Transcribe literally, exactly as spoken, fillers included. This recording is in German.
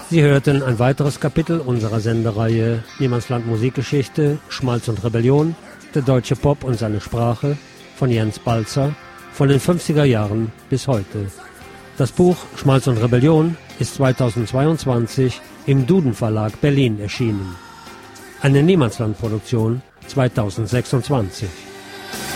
Sie hörten ein weiteres Kapitel unserer Sendereihe Niemandsland Musikgeschichte, Schmalz und Rebellion, der deutsche Pop und seine Sprache von Jens Balzer von den fünfziger Jahren bis heute. Das Buch Schmalz und Rebellion ist zweitausendzweiundzwanzig im Duden Verlag Berlin erschienen. Eine Niemandsland-Produktion zweitausendsechsundzwanzig.